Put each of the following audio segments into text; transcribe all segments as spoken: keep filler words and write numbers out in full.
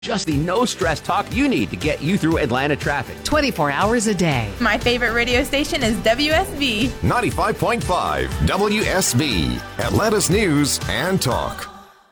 Just the no-stress talk you need to get you through Atlanta traffic. twenty-four hours a day. My favorite radio station is W S B. ninety-five point five W S B, Atlanta's News and Talk.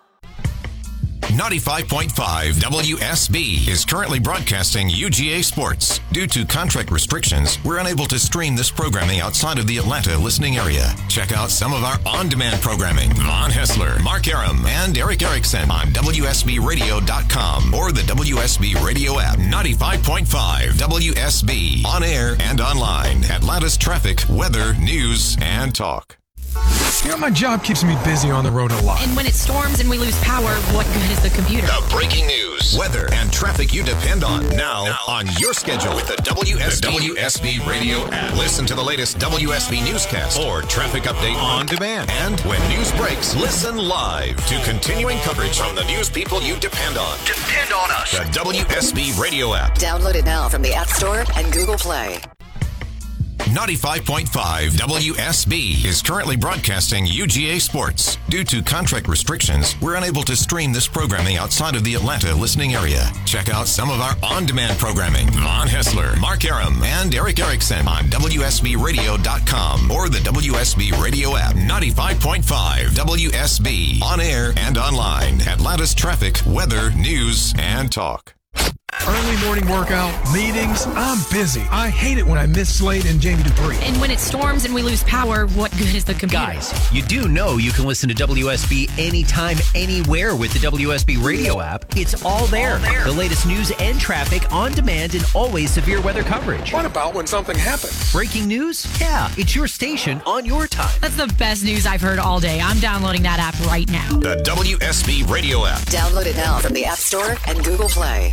ninety-five point five W S B is currently broadcasting U G A Sports. Due to contract restrictions, we're unable to stream this programming outside of the Atlanta listening area. Check out some of our on-demand programming. Von Hessler, Mark Aram, and Eric Erickson on W S B radio dot com or the W S B Radio app. ninety-five point five W S B, on air and online. Atlanta's traffic, weather, news, and talk. You know, my job keeps me busy on the road a lot. And when it storms and we lose power, what good is the computer? The breaking news, weather, and traffic you depend on. Now, now on your schedule with the W S B, the W S B Radio app. Listen to the latest W S B newscast or traffic update on demand. And when news breaks, listen live to continuing coverage from the news people you depend on. Depend on us. The W S B Radio app. Download it now from the App Store and Google Play. ninety-five point five W S B is currently broadcasting U G A Sports. Due to contract restrictions, we're unable to stream this programming outside of the Atlanta listening area. Check out some of our on-demand programming. Von Hessler, Mark Aram, and Eric Erickson on W S B radio dot com or the W S B Radio app. ninety-five point five W S B, on air and online. Atlanta's traffic, weather, news, and talk. Early morning workout, meetings, I'm busy. I hate it when I miss Slade and Jamie Dupree. And when it storms and we lose power, what good is the computer? Guys, you do know you can listen to W S B anytime, anywhere with the W S B Radio app. It's all there. all there. The latest news and traffic on demand and always severe weather coverage. What about when something happens? Breaking news? Yeah, it's your station on your time. That's the best news I've heard all day. I'm downloading that app right now. The W S B Radio app. Download it now from the App Store and Google Play.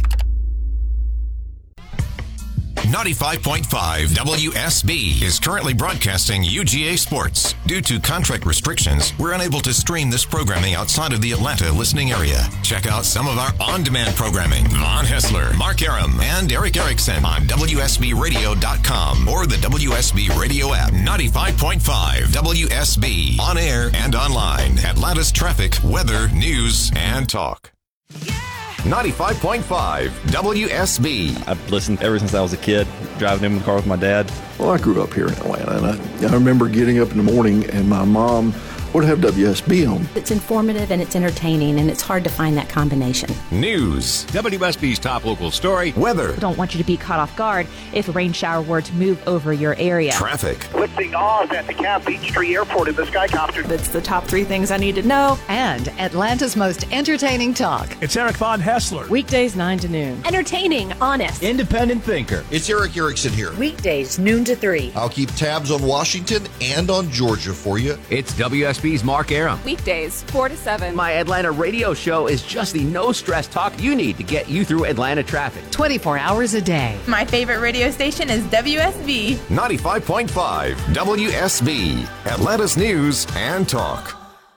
ninety-five point five W S B is currently broadcasting U G A Sports. Due to contract restrictions, we're unable to stream this programming outside of the Atlanta listening area. Check out some of our on-demand programming. Von Hessler, Mark Aram, and Eric Erickson on W S B radio dot com or the W S B Radio app. ninety-five point five W S B, on air and online. Atlanta's traffic, weather, news, and talk. ninety-five point five W S B. I've listened ever since I was a kid, driving in the car with my dad. Well, I grew up here in Atlanta, and I, I remember getting up in the morning and my mom would have W S B on. It's informative and it's entertaining, and it's hard to find that combination. News. W S B's top local story. Weather. We don't want you to be caught off guard if a rain shower were to move over your area. Traffic. What's the odds at the Camp Peachtree Airport in the Skycopter? It's the top three things I need to know. And Atlanta's most entertaining talk. It's Eric Von Hessler. Weekdays nine to noon. Entertaining, honest. Independent thinker. It's Eric Erickson here. Weekdays noon to three. I'll keep tabs on Washington and on Georgia for you. It's W S B's Mark Aram. Weekdays, four to seven. My Atlanta radio show is just the no-stress talk you need to get you through Atlanta traffic. twenty-four hours a day. My favorite radio station is W S B. ninety-five point five W S B, Atlanta's News and Talk.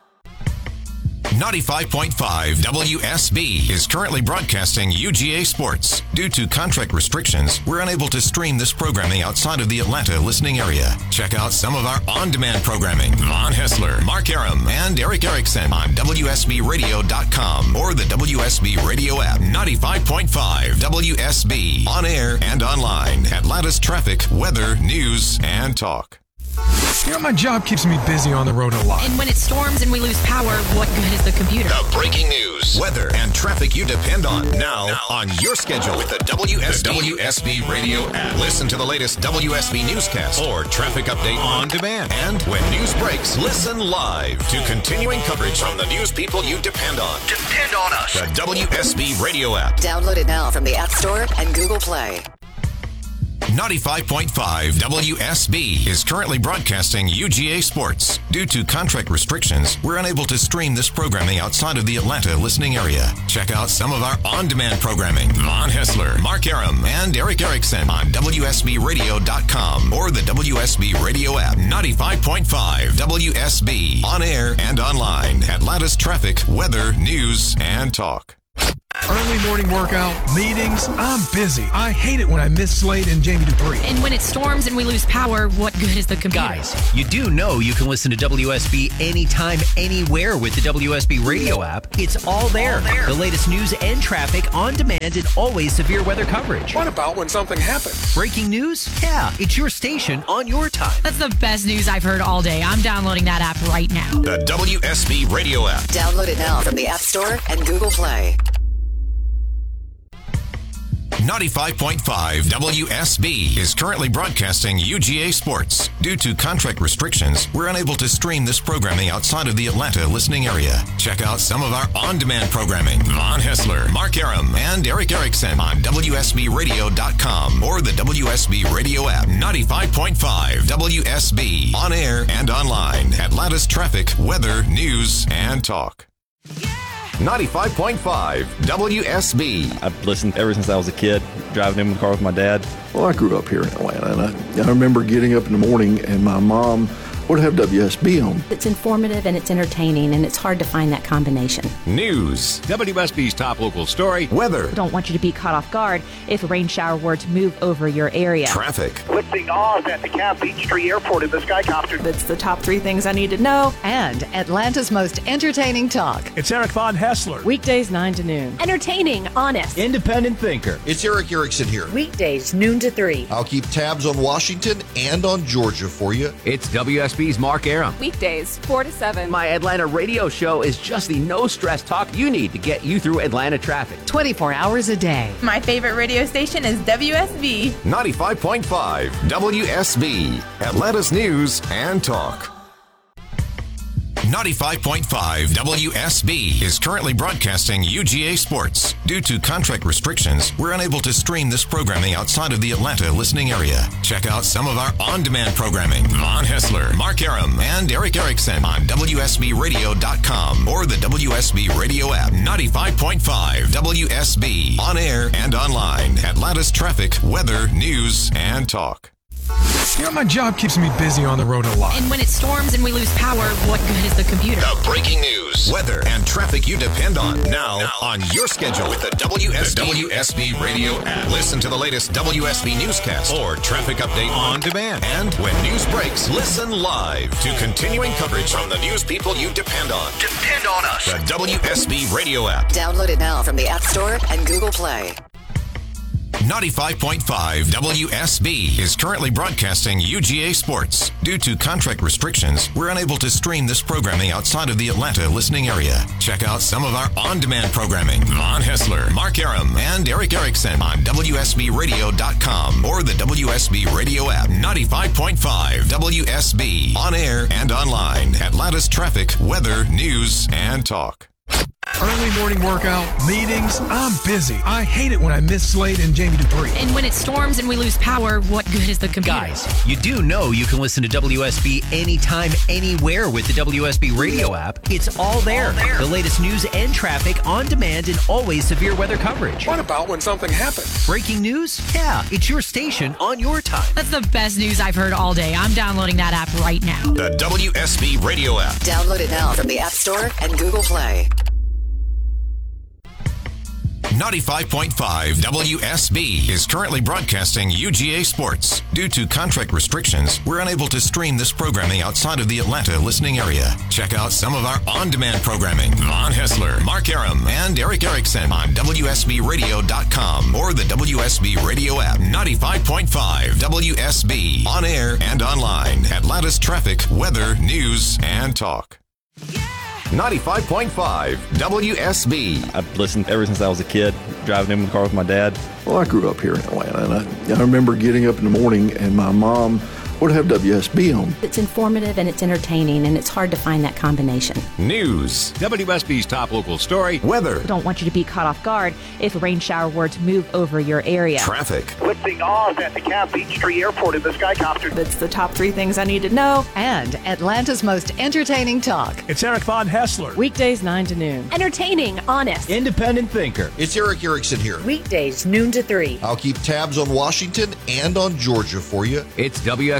ninety-five point five W S B is currently broadcasting U G A Sports. Due to contract restrictions, we're unable to stream this programming outside of the Atlanta listening area. Check out some of our on-demand programming. Von Hessler, Mark Aram, and Eric Erickson on W S B radio dot com or the W S B Radio app. ninety-five point five W S B, on air and online. Atlanta's traffic, weather, news, and talk. You know, my job keeps me busy on the road a lot. And when it storms and we lose power, what good is the computer? The breaking news, weather, and traffic you depend on. Now, now on your schedule with the W S B, the W S B Radio app. Listen to the latest W S B newscast or traffic update on demand. And when news breaks, listen live to continuing coverage from the news people you depend on. Depend on us. The W S B Radio app. Download it now from the App Store and Google Play. ninety-five point five W S B is currently broadcasting U G A Sports. Due to contract restrictions, we're unable to stream this programming outside of the Atlanta listening area. Check out some of our on-demand programming. Von Hessler, Mark Aram, and Eric Erickson on W S B radio dot com or the W S B Radio app. ninety-five point five W S B, on air and online. Atlanta's traffic, weather, news, and talk. Early morning workout, meetings, I'm busy. I hate it when I miss Slade and Jamie Dupree. And when it storms and we lose power, what good is the computer? Guys, you do know you can listen to W S B anytime, anywhere with the W S B radio app. It's all there. All there. The latest news and traffic on demand and always severe weather coverage. What about when something happens? Breaking news? Yeah, it's your station on your time. That's the best news I've heard all day. I'm downloading that app right now. The W S B radio app. Download it now from the App Store and Google Play. ninety-five point five W S B is currently broadcasting U G A Sports. Due to contract restrictions, we're unable to stream this programming outside of the Atlanta listening area. Check out some of our on-demand programming. Von Hessler, Mark Aram, and Eric Erickson on W S B radio dot com or the W S B radio app. ninety-five point five W S B, on air and online. Atlanta's traffic, weather, news, and talk. ninety-five point five W S B. I've listened ever since I was a kid, driving in the car with my dad. Well, I grew up here in Atlanta, and I, I remember getting up in the morning, and my mom would have W S B on. It's informative and it's entertaining, and it's hard to find that combination. News. W S B's top local story. Weather. Don't want you to be caught off guard if a rain shower were to move over your area. Traffic. Lifting off at the Camp Peachtree Airport in the Skycopter. That's the top three things I need to know. And Atlanta's most entertaining talk. It's Eric Von Hessler. Weekdays nine to noon. Entertaining, honest. Independent thinker. It's Eric Erickson here. Weekdays noon to three. I'll keep tabs on Washington and on Georgia for you. It's W S B's Mark Aram. Weekdays four to seven. My Atlanta radio show is just the no-stress talk you need to get you through Atlanta traffic. twenty-four hours a day. My favorite radio station is W S B. ninety-five point five W S B, Atlanta's news and talk. ninety-five point five W S B is currently broadcasting U G A Sports. Due to contract restrictions, we're unable to stream this programming outside of the Atlanta listening area. Check out some of our on-demand programming. Von Hessler, Mark Aram, and Eric Erickson on W S B radio dot com or the W S B radio app. ninety-five point five W S B, on air and online. Atlanta's traffic, weather, news, and talk. You know, my job keeps me busy on the road a lot. And when it storms and we lose power, what good is the computer? The breaking news, weather, and traffic you depend on now, now on your schedule with the W S B, the W S B radio app. Listen to the latest W S B newscast or traffic update on demand. And when news breaks, listen live to continuing coverage from the news people you depend on. Depend on us. The W S B radio app. Download it now from the App Store and Google Play. ninety-five point five W S B is currently broadcasting U G A Sports. Due to contract restrictions, we're unable to stream this programming outside of the Atlanta listening area. Check out some of our on-demand programming. Von Hessler, Mark Aram, and Eric Erickson on W S B radio dot com or the W S B radio app. ninety-five point five W S B, on air and online. Atlanta's traffic, weather, news, and talk. Early morning workout, meetings, I'm busy. I hate it when I miss Slade and Jamie Dupree. And when it storms and we lose power, what good is the computer? Guys, you do know you can listen to W S B anytime, anywhere with the W S B radio app. It's all there. All there. The latest news and traffic on demand and always severe weather coverage. What about when something happens? Breaking news? Yeah, it's your station on your time. That's the best news I've heard all day. I'm downloading that app right now. The W S B radio app. Download it now from the App Store and Google Play. ninety-five point five W S B is currently broadcasting U G A Sports. Due to contract restrictions, we're unable to stream this programming outside of the Atlanta listening area. Check out some of our on-demand programming. Von Hessler, Mark Aram, and Eric Erickson on W S B radio dot com or the W S B radio app. ninety-five point five W S B, on air and online. Atlanta's traffic, weather, news, and talk. ninety-five point five W S B. I've listened ever since I was a kid, driving in the car with my dad. Well, I grew up here in Atlanta, and I, I remember getting up in the morning, and my mom would have W S B on. It's informative and it's entertaining, and it's hard to find that combination. News. W S B's top local story. Weather. Don't want you to be caught off guard if a rain shower were to move over your area. Traffic. Lifting off at the Camp Peachtree Airport in the Skycopter. That's the top three things I need to know. And Atlanta's most entertaining talk. It's Eric Von Hessler. Weekdays nine to noon. Entertaining, honest. Independent thinker. It's Eric Erickson here. Weekdays noon to three. I'll keep tabs on Washington and on Georgia for you. It's W S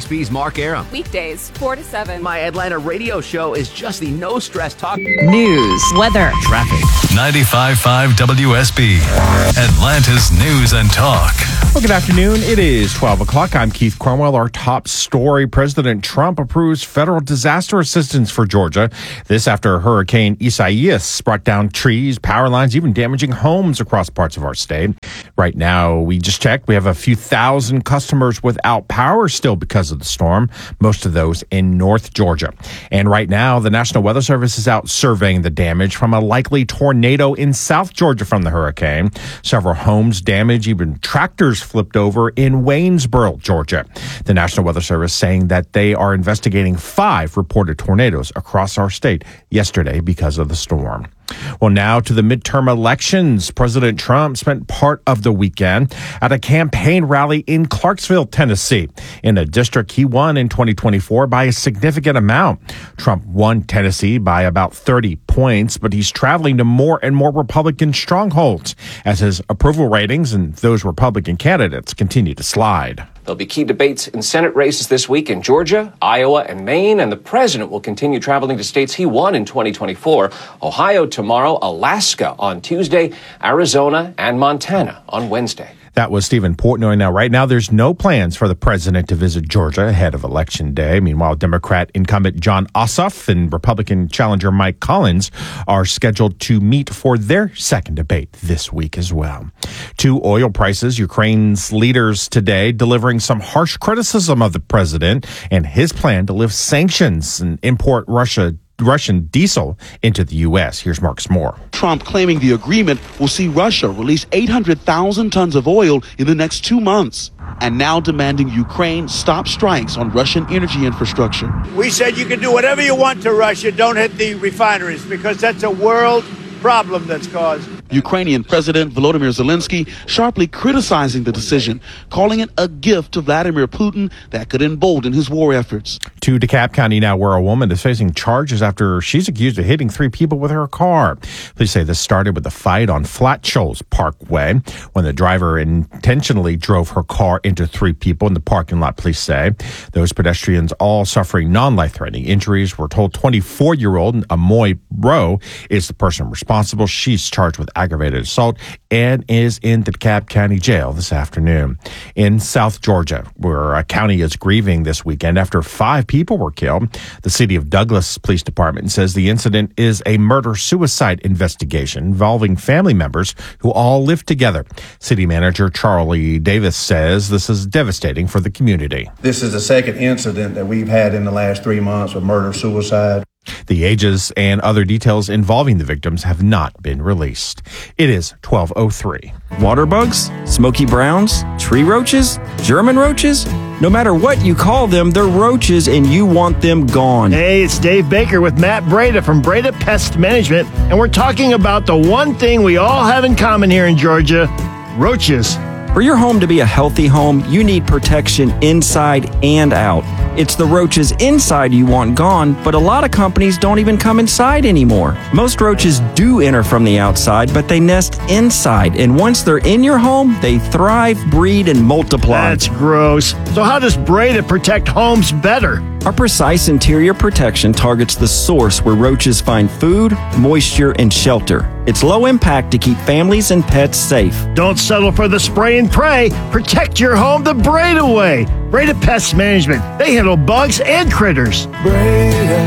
B's Mark Aram. Weekdays, four to seven. My Atlanta radio show is just the no-stress talk. News, weather, traffic. ninety-five point five W S B, Atlanta's news and talk. Well, good afternoon. It is twelve o'clock. I'm Keith Cromwell. Our top story, President Trump approves federal disaster assistance for Georgia. This after Hurricane Isaias brought down trees, power lines, even damaging homes across parts of our state. Right now, we just checked. We have a few thousand customers without power still because of the storm, most of those in North Georgia. And right now, the National Weather Service is out surveying the damage from a likely tornado in South Georgia from the hurricane. Several homes damaged, even tractors flipped over in Waynesboro, Georgia. The National Weather Service saying that they are investigating five reported tornadoes across our state yesterday because of the storm. Well, now to the midterm elections. President Trump spent part of the weekend at a campaign rally in Clarksville, Tennessee, in a district he won in twenty twenty-four by a significant amount. Trump won Tennessee by about thirty points, but he's traveling to more and more Republican strongholds as his approval ratings and those Republican candidates continue to slide. There'll be key debates in Senate races this week in Georgia, Iowa, and Maine, and the president will continue traveling to states he won in twenty twenty-four. Ohio tomorrow, Alaska on Tuesday, Arizona, and Montana on Wednesday. That was Stephen Portnoy. Now, right now, there's no plans for the president to visit Georgia ahead of Election Day. Meanwhile, Democrat incumbent Jon Ossoff and Republican challenger Mike Collins are scheduled to meet for their second debate this week as well. To oil prices, Ukraine's leaders today delivering some harsh criticism of the president and his plan to lift sanctions and import Russia Russian diesel into the U S. Here's Marcus Moore. Trump claiming the agreement will see Russia release eight hundred thousand tons of oil in the next two months, and now demanding Ukraine stop strikes on Russian energy infrastructure. We said you can do whatever you want to Russia, don't hit the refineries, because that's a world problem that's caused. Ukrainian President Volodymyr Zelensky sharply criticizing the decision, calling it a gift to Vladimir Putin that could embolden his war efforts. To DeKalb County now, where a woman is facing charges after she's accused of hitting three people with her car. Police say this started with a fight on Flat Shoals Parkway when the driver intentionally drove her car into three people in the parking lot, police say. Those pedestrians all suffering non-life-threatening injuries. We're told twenty-four-year-old Amoy Rowe is the person responsible. She's charged with aggravated assault and is in the DeKalb County Jail this afternoon. In South Georgia, where a county is grieving this weekend after five people were killed, the City of Douglas Police Department says the incident is a murder-suicide investigation involving family members who all live together. City Manager Charlie Davis says this is devastating for the community. This is the second incident that we've had in the last three months of murder-suicide. The ages and other details involving the victims have not been released. It is twelve oh three. Water bugs, smoky browns, tree roaches, German roaches. No matter what you call them, they're roaches and you want them gone. Hey, it's Dave Baker with Matt Breda from Breda Pest Management, and we're talking about the one thing we all have in common here in Georgia, roaches. For your home to be a healthy home, you need protection inside and out. It's the roaches inside you want gone, but a lot of companies don't even come inside anymore. Most roaches do enter from the outside, but they nest inside, and once they're in your home, they thrive, breed, and multiply. That's gross. So how does Breda protect homes better? Our precise interior protection targets the source where roaches find food, moisture, and shelter. It's low impact to keep families and pets safe. Don't settle for the spray and pray. Protect your home the Breda way. Breda Pest Management. They handle bugs and critters. Breda,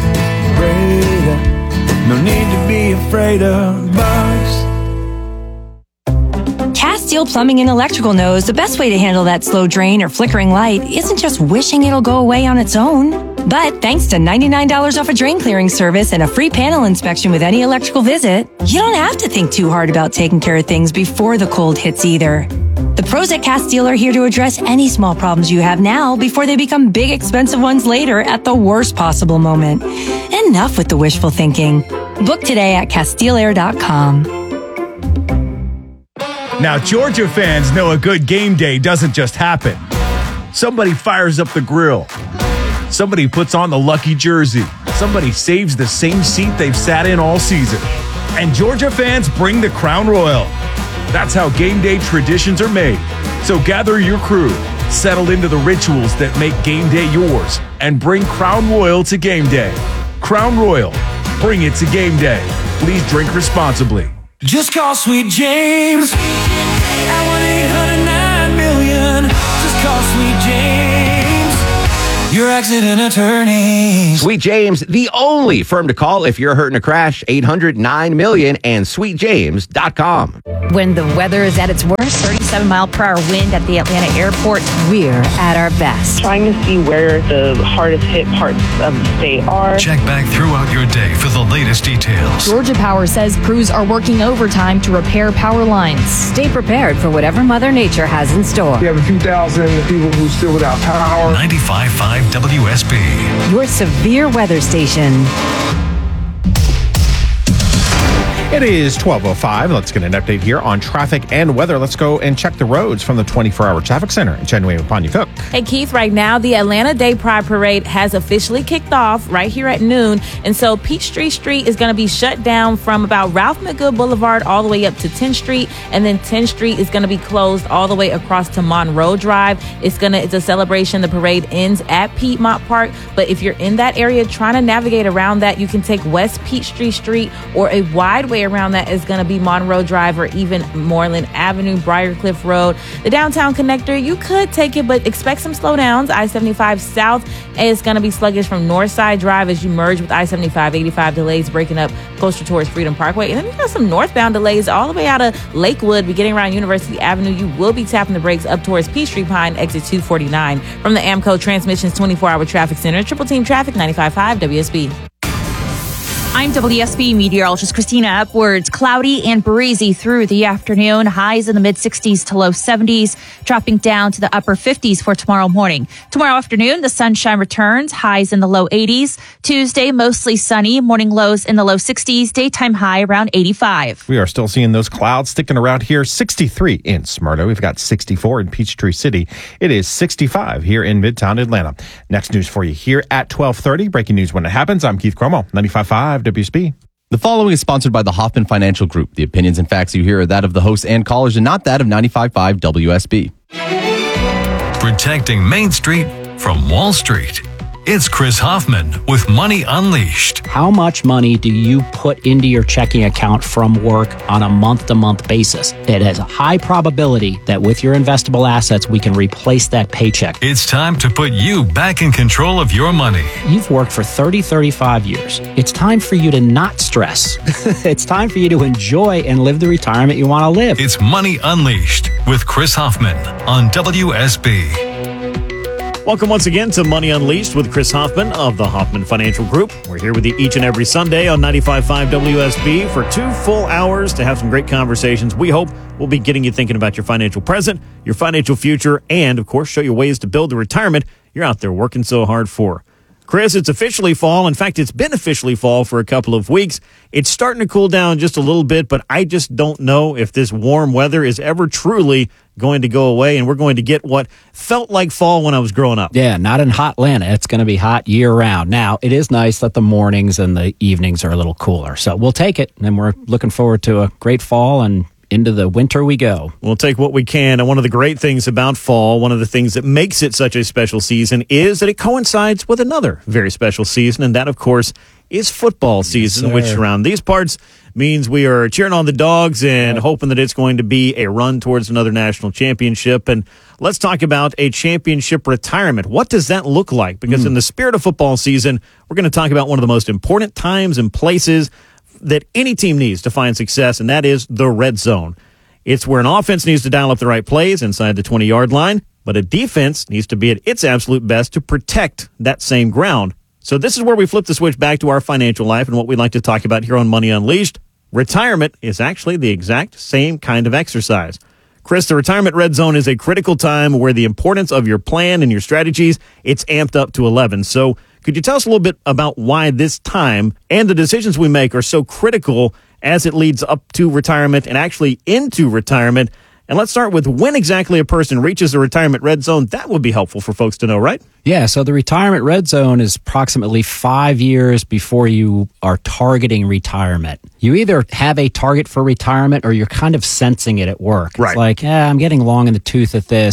Breda. No need to be afraid of bugs. Castile Plumbing and Electrical knows the best way to handle that slow drain or flickering light isn't just wishing it'll go away on its own. But thanks to ninety-nine dollars off a drain clearing service and a free panel inspection with any electrical visit, you don't have to think too hard about taking care of things before the cold hits either. The pros at Castile are here to address any small problems you have now before they become big expensive ones later at the worst possible moment. Enough with the wishful thinking. Book today at Castile Air dot com. Now, Georgia fans know a good game day doesn't just happen. Somebody fires up the grill. Somebody puts on the lucky jersey. Somebody saves the same seat they've sat in all season. And Georgia fans bring the Crown Royal. That's how game day traditions are made. So gather your crew, Settle into the rituals that make game day yours and bring Crown Royal to game day. Crown Royal, bring it to game day. Please drink responsibly. Just call Sweet James at one eight hundred nine million. Just call Sweet James, your accident attorney. Sweet James, the only firm to call if you're hurt in a crash. eight hundred nine million and sweet james dot com. When the weather is at its worst, thirty-seven mile per hour wind at the Atlanta airport, we're at our best. Trying to see where the hardest hit parts of the state are. Check back throughout your day for the latest details. Georgia Power says crews are working overtime to repair power lines. Stay prepared for whatever Mother Nature has in store. We have a few thousand people who are still without power. ninety-five point five W S B. Your severe weather station. It is twelve oh five. Let's get an update here on traffic and weather. Let's go and check the roads from the twenty-four hour traffic center in Chattanooga upon you, Cook. Hey, Keith, right now, the Atlanta Day Pride Parade has officially kicked off right here at noon. And so Peachtree Street is going to be shut down from about Ralph McGood Boulevard all the way up to tenth Street. And then tenth Street is going to be closed all the way across to Monroe Drive. It's going to, it's a celebration. The parade ends at Piedmont Park. But if you're in that area trying to navigate around that, you can take West Peachtree Street, or a wide way around that is going to be Monroe Drive, or even Moreland Avenue, Briarcliff Road. The downtown connector, you could take it, but expect some slowdowns. I seventy-five South is going to be sluggish from Northside Drive as you merge with I seventy-five, eighty-five delays breaking up closer towards Freedom Parkway. And then you got some northbound delays all the way out of Lakewood, beginning around University Avenue. You will be tapping the brakes up towards Peachtree Pine, exit two forty-nine. From the Amco Transmissions twenty-four hour Traffic Center, Triple Team Traffic, ninety-five point five W S B. I'm W S B meteorologist Christina Upwards. Cloudy and breezy through the afternoon. Highs in the mid sixties to low seventies, dropping down to the upper fifties for tomorrow morning. Tomorrow afternoon, the sunshine returns. Highs in the low eighties. Tuesday, mostly sunny. Morning lows in the low sixties. Daytime high around eighty-five. We are still seeing those clouds sticking around here. sixty-three in Smyrna. We've got sixty-four in Peachtree City. It is sixty-five here in Midtown Atlanta. Next news for you here at twelve thirty. Breaking news when it happens. I'm Keith Cromwell, ninety-five point five W S B. The following is sponsored by the Hoffman Financial Group. The opinions and facts you hear are that of the hosts and callers and not that of ninety-five point five W S B. Protecting Main Street from Wall Street. It's Chris Hoffman with Money Unleashed. How much money do you put into your checking account from work on a month-to-month basis? It has a high probability that with your investable assets, we can replace that paycheck. It's time to put you back in control of your money. You've worked for thirty, thirty-five years. It's time for you to not stress. It's time for you to enjoy and live the retirement you want to live. It's Money Unleashed with Chris Hoffman on W S B. Welcome once again to Money Unleashed with Chris Hoffman of the Hoffman Financial Group. We're here with you each and every Sunday on ninety-five point five W S B for two full hours to have some great conversations. We hope we'll be getting you thinking about your financial present, your financial future, and, of course, show you ways to build the retirement you're out there working so hard for. Chris, it's officially fall. In fact, it's been officially fall for a couple of weeks. It's starting to cool down just a little bit, but I just don't know if this warm weather is ever truly going to go away, and we're going to get what felt like fall when I was growing up. Yeah, not in hot Atlanta. It's going to be hot year-round. Now, it is nice that the mornings and the evenings are a little cooler, so we'll take it, and we're looking forward to a great fall, and into the winter we go. We'll take what we can. And one of the great things about fall, one of the things that makes it such a special season, is that it coincides with another very special season. And that, of course, is football season, yes, which around these parts means we are cheering on the Dogs and hoping that it's going to be a run towards another national championship. And let's talk about a championship retirement. What does that look like? Because mm. in the spirit of football season, we're going to talk about one of the most important times and places that any team needs to find success, and that is the red zone. It's where an offense needs to dial up the right plays inside the twenty-yard line, but a defense needs to be at its absolute best to protect that same ground. So this is where we flip the switch back to our financial life and what we like to talk about here on Money Unleashed. Retirement is actually the exact same kind of exercise. Chris, the retirement red zone is a critical time where the importance of your plan and your strategies, it's amped up to eleven. So could you tell us a little bit about why this time and the decisions we make are so critical as it leads up to retirement and actually into retirement? And let's start with when exactly a person reaches the retirement red zone. That would be helpful for folks to know, right? Yeah, so the retirement red zone is approximately five years before you are targeting retirement. You either have a target for retirement or you're kind of sensing it at work. Right. It's like, yeah, I'm getting long in the tooth at this.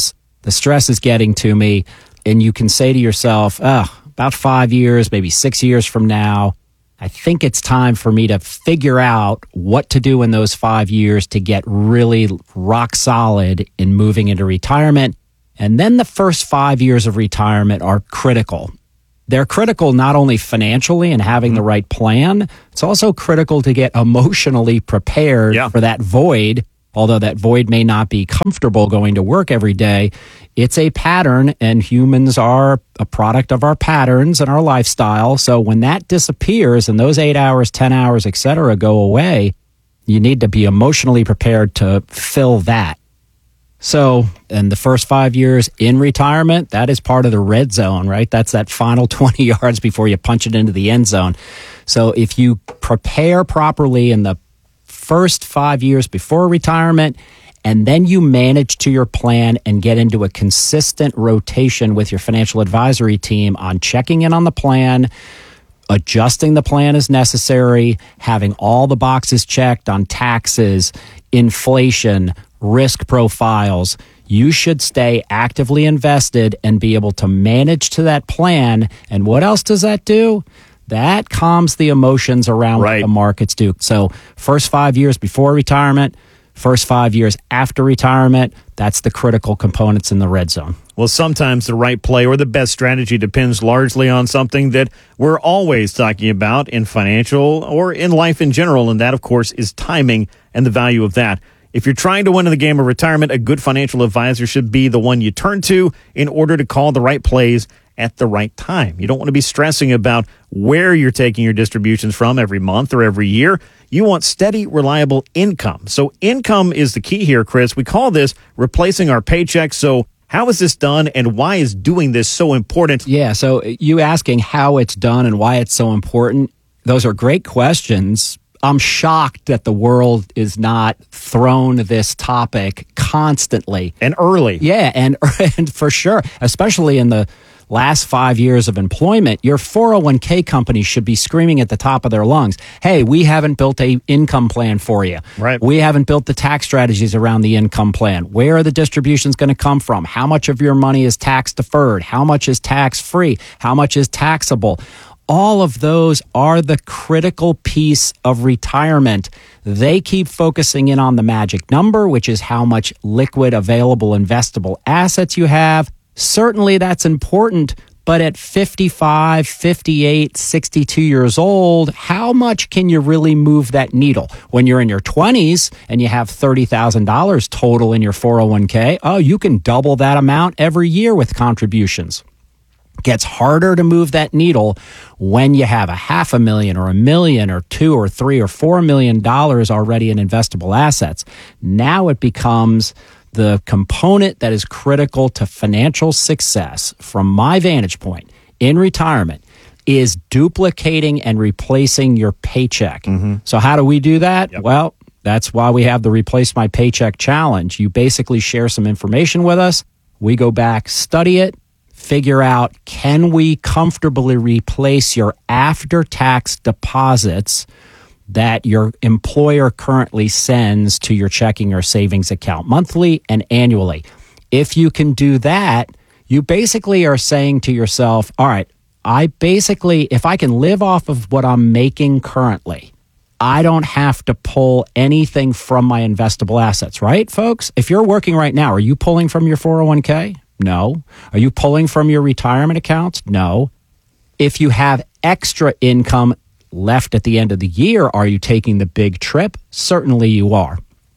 the stress is getting to me. And you can say to yourself, oh, about five years, maybe six years from now, I think it's time for me to figure out what to do in those five years to get really rock solid in moving into retirement. And then the first five years of retirement are critical. They're critical not only financially and having the right plan, it's also critical to get emotionally prepared yeah. for that void. Although that void may not be comfortable going to work every day, it's a pattern, and humans are a product of our patterns and our lifestyle. So when that disappears and those eight hours, ten hours, et cetera, go away, you need to be emotionally prepared to fill that. So in the first five years in retirement, that is part of the red zone, right? That's that final twenty yards before you punch it into the end zone. So if you prepare properly in the first five years before retirement, and then you manage to your plan and get into a consistent rotation with your financial advisory team on checking in on the plan, adjusting the plan as necessary, having all the boxes checked on taxes, inflation, risk profiles, you should stay actively invested and be able to manage to that plan. And what else does that do? That calms the emotions around right. what the markets do. So first five years before retirement, first five years after retirement, that's the critical components in the red zone. Well, sometimes the right play or the best strategy depends largely on something that we're always talking about in financial or in life in general, and that, of course, is timing and the value of that. If you're trying to win in the game of retirement, a good financial advisor should be the one you turn to in order to call the right plays at the right time. You don't want to be stressing about where you're taking your distributions from every month or every year. You want steady, reliable income. So income is the key here, Chris. We call this replacing our paycheck. So how is this done, and why is doing this so important? Yeah, so you asking how it's done and why it's so important, those are great questions. I'm shocked that the world is not thrown this topic constantly. And early. Yeah, and, and for sure, especially in the last five years of employment, your four oh one k company should be screaming at the top of their lungs, hey, we haven't built a income plan for you. Right. We haven't built the tax strategies around the income plan. Where are the distributions going to come from? How much of your money is tax deferred? How much is tax free? How much is taxable? All of those are the critical piece of retirement. They keep focusing in on the magic number, which is how much liquid, available, investable assets you have. Certainly that's important, but at fifty-five, fifty-eight, sixty-two years old, how much can you really move that needle? When you're in your twenties and you have thirty thousand dollars total in your four oh one k, oh, you can double that amount every year with contributions. Gets harder to move that needle when you have a half a million or a million or two or three or four million dollars already in investable assets. Now it becomes the component that is critical to financial success, from my vantage point in retirement, is duplicating and replacing your paycheck. Mm-hmm. So how do we do that? Yep. Well, that's why we have the Replace My Paycheck Challenge. You basically share some information with us. We go back, study it, figure out, can we comfortably replace your after-tax deposits that your employer currently sends to your checking or savings account monthly and annually. If you can do that, you basically are saying to yourself, all right, I basically, if I can live off of what I'm making currently, I don't have to pull anything from my investable assets, right, folks? If you're working right now, are you pulling from your four oh one k? No. Are you pulling from your retirement accounts? No. If you have extra income left at the end of the year, are you taking the big trip? Certainly you are.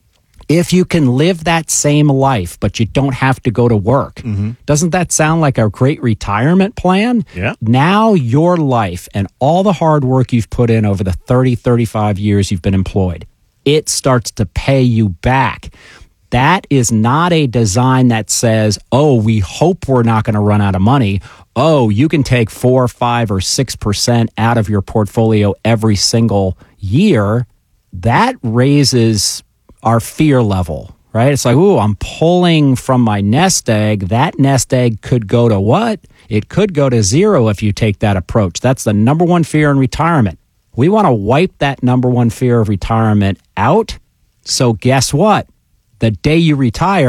If you can live that same life, but you don't have to go to work, mm-hmm. doesn't that sound like a great retirement plan? Yeah. Now your life and all the hard work you've put in over the thirty, thirty-five years you've been employed, it starts to pay you back. That is not a design that says, oh, we hope we're not going to run out of money. Oh, you can take four, five, or six percent out of your portfolio every single year. That raises our fear level, right? It's like, ooh, I'm pulling from my nest egg. That nest egg could go to what? It could go to zero if you take that approach. That's the number one fear in retirement. We want to wipe that number one fear of retirement out. So guess what? The day you retire,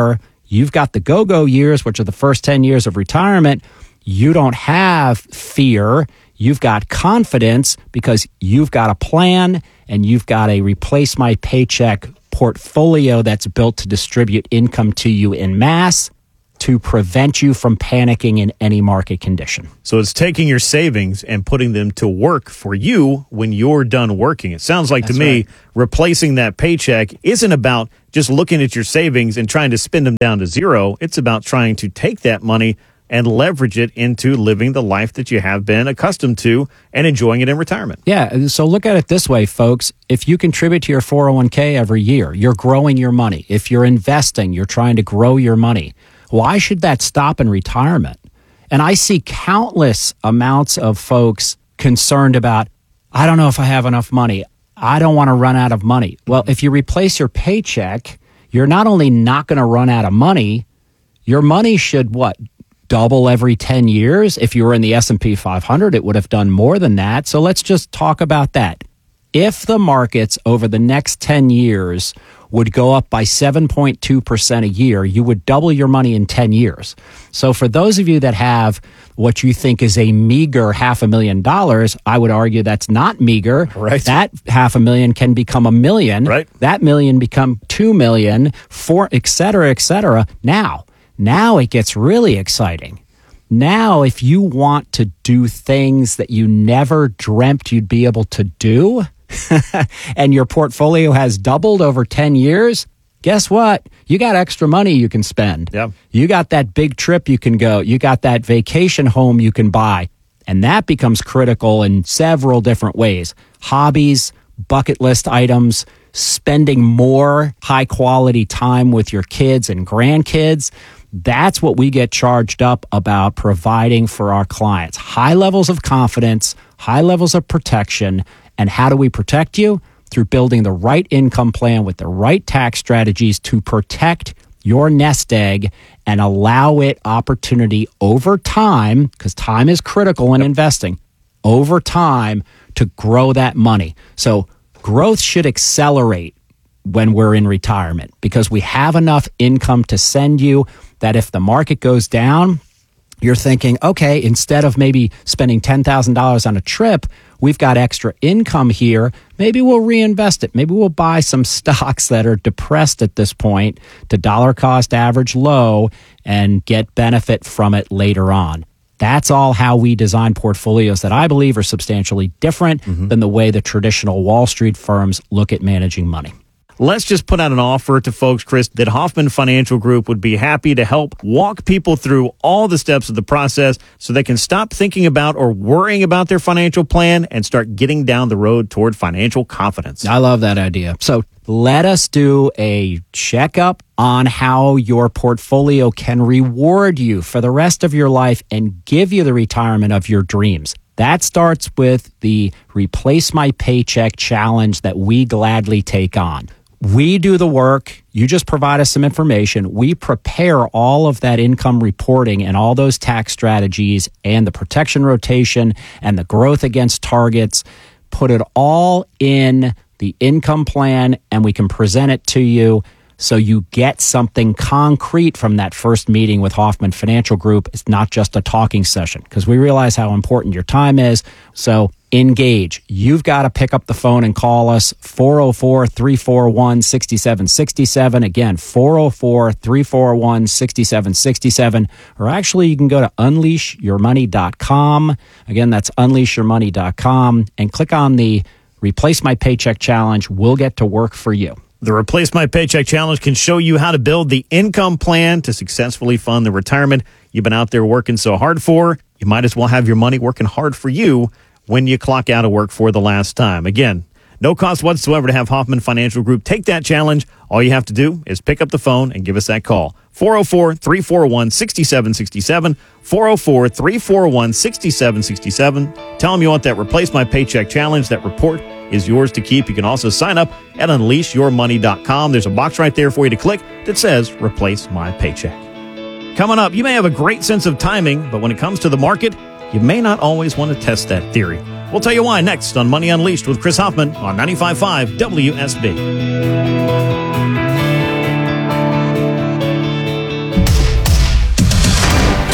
You've got the go-go years, which are the first ten years of retirement. You don't have fear. You've got confidence because you've got a plan and you've got a replace my paycheck portfolio that's built to distribute income to you in mass to prevent you from panicking in any market condition. So it's taking your savings and putting them to work for you when you're done working. It sounds like That's to me, right. replacing that paycheck isn't about just looking at your savings and trying to spend them down to zero. It's about trying to take that money and leverage it into living the life that you have been accustomed to and enjoying it in retirement. Yeah, so look at it this way, folks. If you contribute to your four oh one k every year, you're growing your money. If you're investing, you're trying to grow your money. Why should that stop in retirement? And I see countless amounts of folks concerned about, I don't know if I have enough money. I don't want to run out of money. Well, if you replace your paycheck, you're not only not going to run out of money, your money should what? Double every ten years. If you were in the S and P five hundred, it would have done more than that. So let's just talk about that. If the markets over the next ten years would go up by seven point two percent a year, you would double your money in ten years. So for those of you that have what you think is a meager half a million dollars, I would argue that's not meager. Right. That half a million can become a million. Right. That million become two million, four, et cetera, et cetera. Now, now it gets really exciting. Now, if you want to do things that you never dreamt you'd be able to do, and your portfolio has doubled over ten years, guess what? You got extra money you can spend. Yep. You got that big trip you can go. You got that vacation home you can buy. And that becomes critical in several different ways. Hobbies, bucket list items, spending more high quality time with your kids and grandkids. That's what we get charged up about providing for our clients. High levels of confidence, high levels of protection. And how do we protect you? Through building the right income plan with the right tax strategies to protect your nest egg and allow it opportunity over time, because time is critical in investing, over time to grow that money. So growth should accelerate when we're in retirement because we have enough income to send you that if the market goes down, you're thinking, okay, instead of maybe spending ten thousand dollars on a trip, we've got extra income here. Maybe we'll reinvest it. Maybe we'll buy some stocks that are depressed at this point to dollar cost average low and get benefit from it later on. That's all how we design portfolios that I believe are substantially different mm-hmm. than the way the traditional Wall Street firms look at managing money. Let's just put out an offer to folks, Chris, that Hoffman Financial Group would be happy to help walk people through all the steps of the process so they can stop thinking about or worrying about their financial plan and start getting down the road toward financial confidence. I love that idea. So let us do a checkup on how your portfolio can reward you for the rest of your life and give you the retirement of your dreams. That starts with the Replace My Paycheck challenge that we gladly take on. We do the work. You just provide us some information. We prepare all of that income reporting and all those tax strategies and the protection rotation and the growth against targets, put it all in the income plan, and we can present it to you so you get something concrete from that first meeting with Hoffman Financial Group. It's not just a talking session because we realize how important your time is. So engage. You've got to pick up the phone and call us four oh four, three four one, six seven six seven. Again, four oh four, three four one, six seven six seven. Or actually, you can go to unleash your money dot com. Again, that's unleash your money dot com and click on the Replace My Paycheck Challenge. We'll get to work for you. The Replace My Paycheck Challenge can show you how to build the income plan to successfully fund the retirement you've been out there working so hard for. You might as well have your money working hard for you when you clock out of work for the last time. Again, no cost whatsoever to have Hoffman Financial Group take that challenge. All you have to do is pick up the phone and give us that call. four oh four, three four one, six seven six seven. four oh four, three four one, six seven six seven. Tell them you want that Replace My Paycheck Challenge. That report is yours to keep. You can also sign up at unleash your money dot com. There's a box right there for you to click that says Replace My Paycheck. Coming up, you may have a great sense of timing, but when it comes to the market, you may not always want to test that theory. We'll tell you why next on Money Unleashed with Chris Hoffman on ninety-five point five W S B.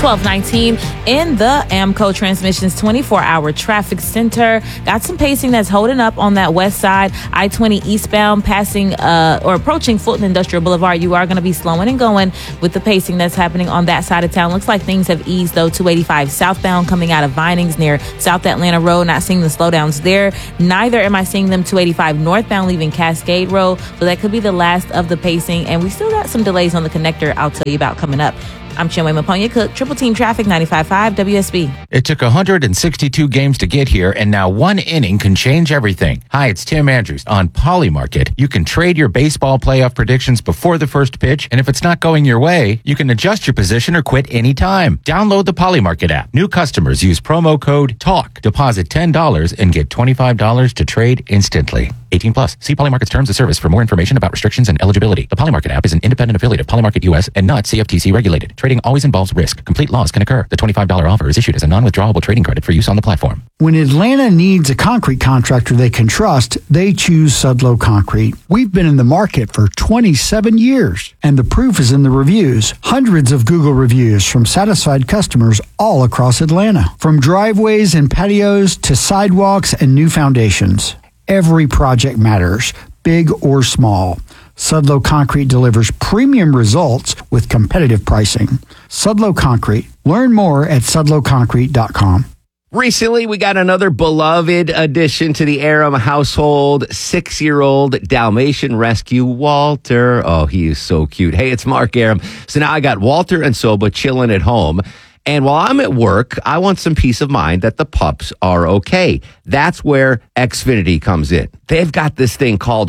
twelve nineteen in the Amco Transmissions twenty-four hour traffic center. Got some pacing that's holding up on that west side, I twenty eastbound, passing uh, or approaching Fulton Industrial Boulevard. You are going to be slowing and going with the pacing that's happening on that side of town. Looks like things have eased, though. two eighty-five southbound coming out of Vinings near South Atlanta Road. Not seeing the slowdowns there. Neither am I seeing them two eighty-five northbound leaving Cascade Road. So that could be the last of the pacing. And we still got some delays on the connector I'll tell you about coming up. I'm Chinwe Maponya Cook, Triple Team Traffic, ninety-five point five W S B. It took one hundred sixty-two games to get here, and now one inning can change everything. Hi, it's Tim Andrews. On Polymarket, you can trade your baseball playoff predictions before the first pitch, and if it's not going your way, you can adjust your position or quit anytime. Download the Polymarket app. New customers use promo code TALK. Deposit ten dollars and get twenty-five dollars to trade instantly. eighteen plus. See Polymarket's terms of service for more information about restrictions and eligibility. The Polymarket app is an independent affiliate of Polymarket U S and not C F T C regulated. Trading always involves risk. Complete loss can occur. The twenty-five dollars offer is issued as a non-withdrawable trading credit for use on the platform. When Atlanta needs a concrete contractor they can trust, they choose Sudlow Concrete. We've been in the market for twenty-seven years, and the proof is in the reviews. Hundreds of Google reviews from satisfied customers all across Atlanta. From driveways and patios to sidewalks and new foundations. Every project matters, big or small. Sudlow Concrete delivers premium results with competitive pricing. Sudlow Concrete. Learn more at sudlow concrete dot com. Recently, we got another beloved addition to the Aram household, six-year-old Dalmatian rescue, Walter. Oh, he is so cute. Hey, it's Mark Aram. So now I got Walter and Soba chilling at home. And while I'm at work, I want some peace of mind that the pups are okay. That's where Xfinity comes in. They've got this thing called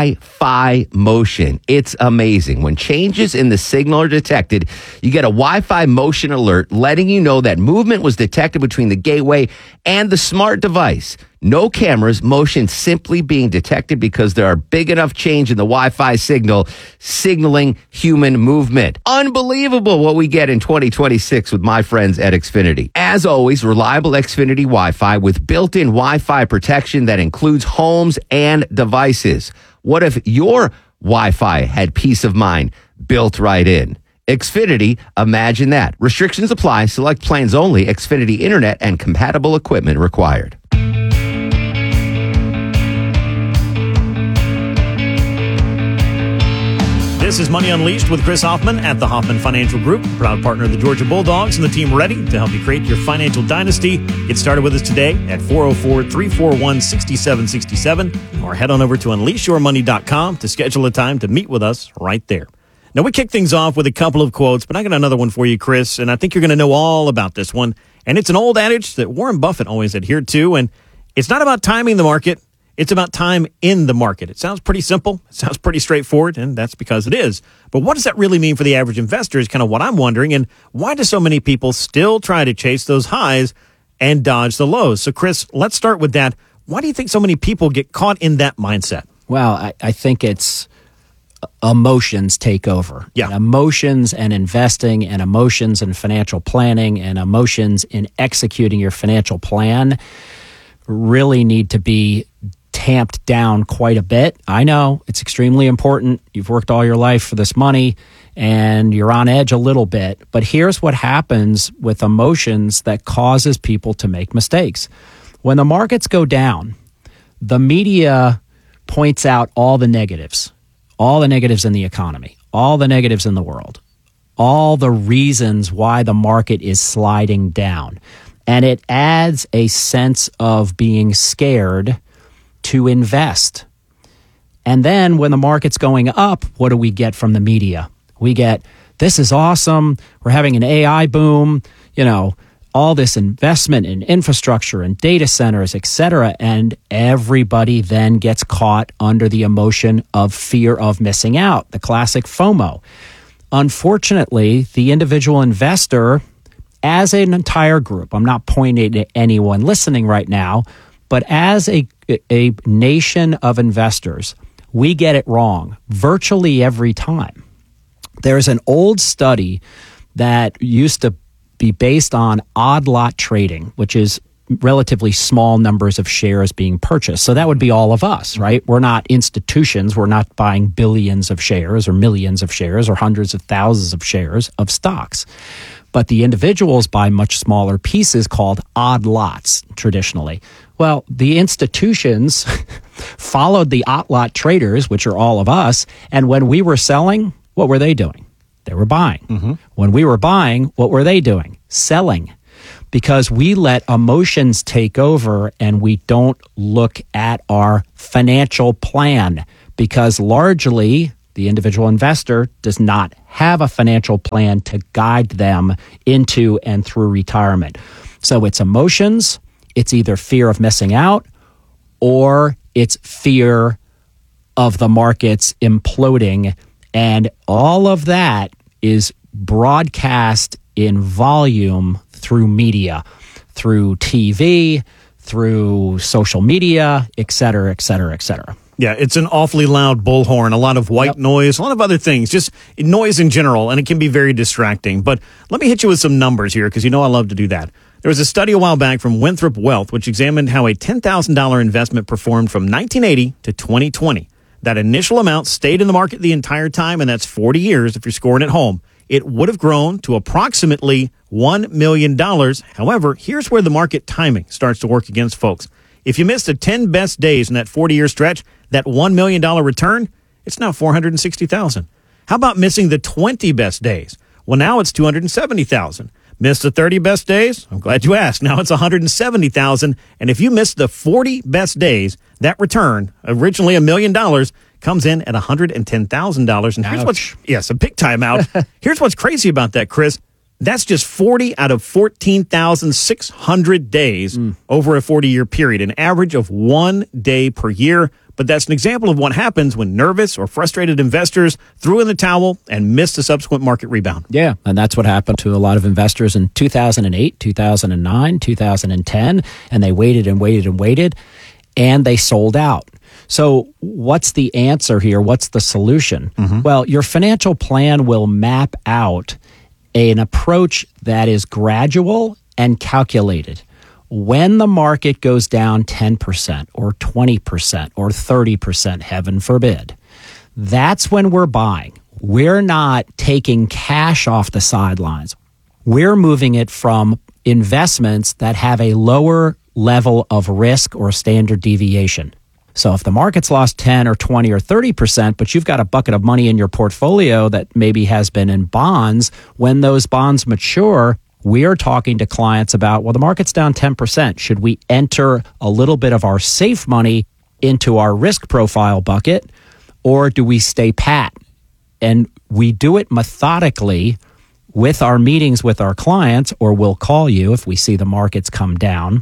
Wi-Fi motion. It's amazing. When changes in the signal are detected, you get a Wi-Fi motion alert letting you know that movement was detected between the gateway and the smart device. No cameras, motion simply being detected because there are big enough change in the Wi-Fi signal signaling human movement. Unbelievable what we get in twenty twenty-six with my friends at Xfinity. As always, reliable Xfinity Wi-Fi with built-in Wi-Fi protection that includes homes and devices. What if your Wi-Fi had peace of mind built right in? Xfinity, imagine that. Restrictions apply. Select plans only. Xfinity Internet and compatible equipment required. This is Money Unleashed with Chris Hoffman at the Hoffman Financial Group, proud partner of the Georgia Bulldogs, and the team ready to help you create your financial dynasty. Get started with us today at four oh four, three four one, six seven six seven or head on over to unleash your money dot com to schedule a time to meet with us right there. Now, we kick things off with a couple of quotes, but I got another one for you, Chris, and I think you're going to know all about this one. And it's an old adage that Warren Buffett always adhered to, and it's not about timing the market. It's about time in the market. It sounds pretty simple. It sounds pretty straightforward, and that's because it is. But what does that really mean for the average investor is kind of what I'm wondering, and why do so many people still try to chase those highs and dodge the lows? So, Chris, let's start with that. Why do you think so many people get caught in that mindset? Well, I, I think it's emotions take over. Yeah. And emotions and investing and emotions and financial planning and emotions in executing your financial plan really need to be tamped down quite a bit. I know it's extremely important. You've worked all your life for this money and you're on edge a little bit. But here's what happens with emotions that causes people to make mistakes. When the markets go down, the media points out all the negatives, all the negatives in the economy, all the negatives in the world, all the reasons why the market is sliding down. And it adds a sense of being scared to invest. And then when the market's going up, what do we get from the media? We get, this is awesome. We're having an A I boom, you know, all this investment in infrastructure and data centers, et cetera. And everybody then gets caught under the emotion of fear of missing out, the classic FOMO. Unfortunately, the individual investor, as an entire group, I'm not pointing at anyone listening right now, but as a, a nation of investors, we get it wrong virtually every time. There's an old study that used to be based on odd lot trading, which is relatively small numbers of shares being purchased. So that would be all of us, right? We're not institutions. We're not buying billions of shares or millions of shares or hundreds of thousands of shares of stocks. But the individuals buy much smaller pieces called odd lots traditionally. Well, the institutions followed the odd lot traders, which are all of us. And when we were selling, what were they doing? They were buying. Mm-hmm. When we were buying, what were they doing? Selling. Because we let emotions take over and we don't look at our financial plan, because largely the individual investor does not have a financial plan to guide them into and through retirement. So it's emotions, it's either fear of missing out, or it's fear of the markets imploding. And all of that is broadcast in volume through media, through T V, through social media, et cetera, et cetera, et cetera. Yeah, it's an awfully loud bullhorn, a lot of white yep. noise, a lot of other things, just noise in general, and it can be very distracting. But let me hit you with some numbers here, because you know I love to do that. There was a study a while back from Winthrop Wealth, which examined how a ten thousand dollars investment performed from nineteen eighty to twenty twenty. That initial amount stayed in the market the entire time, and that's forty years if you're scoring at home. It would have grown to approximately one million dollars. However, here's where the market timing starts to work against folks. If you missed the ten best days in that forty-year stretch, that one million dollars return, it's now four hundred sixty thousand dollars. How about missing the twenty best days? Well, now it's two hundred seventy thousand dollars. Missed the thirty best days? I'm glad you asked. Now it's one hundred seventy thousand dollars. And if you missed the forty best days, that return, originally a million dollars, comes in at one hundred ten thousand dollars. And here's Ouch. what's, yes, a big time out. Here's what's crazy about that, Chris. That's just forty out of fourteen thousand six hundred days mm. over a forty-year period, an average of one day per year. But that's an example of what happens when nervous or frustrated investors threw in the towel and missed a subsequent market rebound. Yeah, and that's what happened to a lot of investors in two thousand eight, two thousand nine, two thousand ten, and they waited and waited and waited, and they sold out. So what's the answer here? What's the solution? Mm-hmm. Well, your financial plan will map out an approach that is gradual and calculated. When the market goes down ten percent or twenty percent or thirty percent, heaven forbid, that's when we're buying. We're not taking cash off the sidelines. We're moving it from investments that have a lower level of risk or standard deviation. So if the market's lost ten or twenty or thirty percent, but you've got a bucket of money in your portfolio that maybe has been in bonds, when those bonds mature, we are talking to clients about, well, the market's down ten percent. Should we enter a little bit of our safe money into our risk profile bucket, or do we stay pat? And we do it methodically with our meetings with our clients, or we'll call you if we see the markets come down,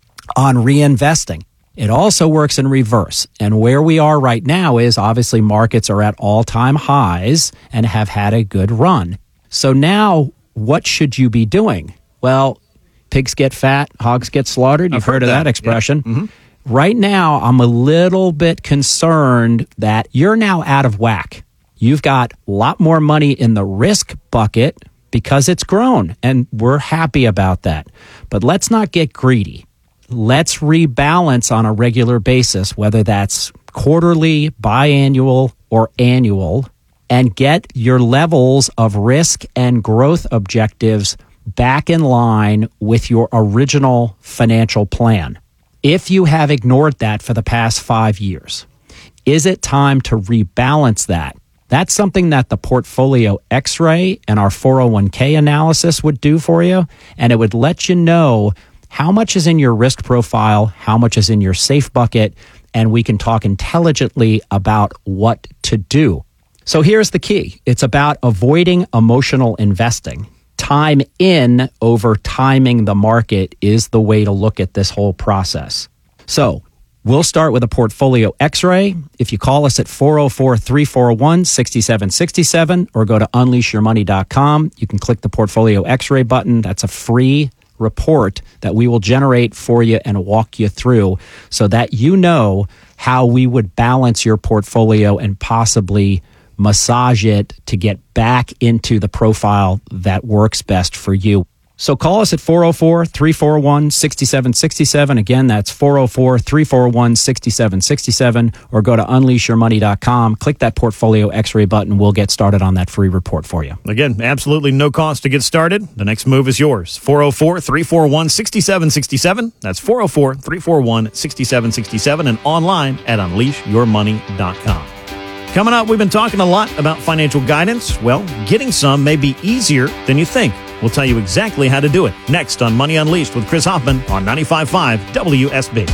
on reinvesting. It also works in reverse. And where we are right now is obviously markets are at all-time highs and have had a good run. So now what should you be doing? Well, pigs get fat, hogs get slaughtered. You've heard, heard of that, that expression. Yeah. Mm-hmm. Right now, I'm a little bit concerned that you're now out of whack. You've got a lot more money in the risk bucket because it's grown, and we're happy about that. But let's not get greedy. Let's rebalance on a regular basis, whether that's quarterly, biannual, or annual, and get your levels of risk and growth objectives back in line with your original financial plan. If you have ignored that for the past five years, is it time to rebalance that? That's something that the portfolio X-ray and our four oh one k analysis would do for you, and it would let you know how much is in your risk profile, how much is in your safe bucket, and we can talk intelligently about what to do. So here's the key. It's about avoiding emotional investing. Time in over timing the market is the way to look at this whole process. So we'll start with a portfolio X-ray. If you call us at four oh four, three four one, six seven six seven or go to unleash your money dot com, you can click the portfolio X-ray button. That's a free report that we will generate for you and walk you through so that you know how we would balance your portfolio and possibly massage it to get back into the profile that works best for you. So call us at four oh four, three four one, six seven six seven. Again, that's four oh four, three four one, six seven six seven, or go to unleash your money dot com. Click that portfolio x-ray button. We'll get started on that free report for you. Again, absolutely no cost to get started. The next move is yours. four oh four, three four one, six seven six seven. That's four oh four, three four one, six seven six seven, and online at unleash your money dot com. Coming up, we've been talking a lot about financial guidance. Well, getting some may be easier than you think. We'll tell you exactly how to do it next on Money Unleashed with Chris Hoffman on ninety-five point five W S B.